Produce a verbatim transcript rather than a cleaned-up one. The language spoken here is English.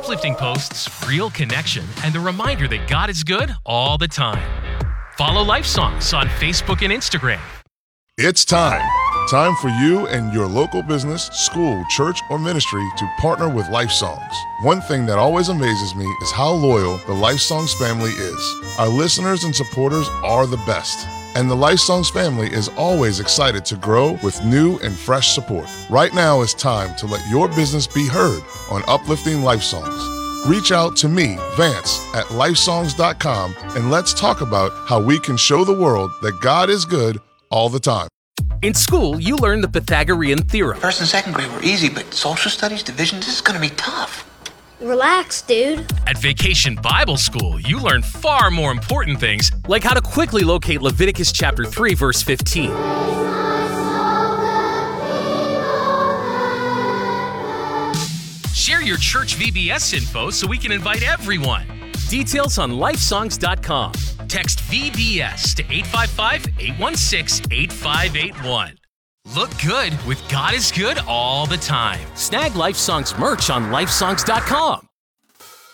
uplifting posts, real connection, and the reminder that God is good all the time. Follow Life Songs on Facebook and Instagram. It's time. Time for you and your local business, school, church, or ministry to partner with Life Songs. One thing that always amazes me is how loyal the Life Songs family is. Our listeners and supporters are the best. And the Life Songs family is always excited to grow with new and fresh support. Right now is time to let your business be heard on Uplifting Life Songs. Reach out to me, Vance, at lifesongs dot com, and let's talk about how we can show the world that God is good all the time. In school, you learn the Pythagorean theorem. First and second grade were easy, but social studies, division, this is going to be tough. Relax, dude. At Vacation Bible School, you learn far more important things, Like how to quickly locate Leviticus chapter three, verse fifteen. share your church V B S info so we can invite everyone. Details on lifesongs dot com. Text V B S to eight five five, eight one six, eight five eight one. Look good with God is good all the time. Snag Life Songs merch on lifesongs dot com.